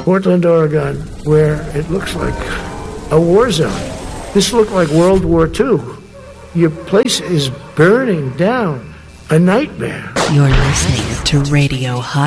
Portland, Oregon, where it looks like a war zone. This looked like World War II. Your place is burning down. A nightmare. You're listening to Radio Hot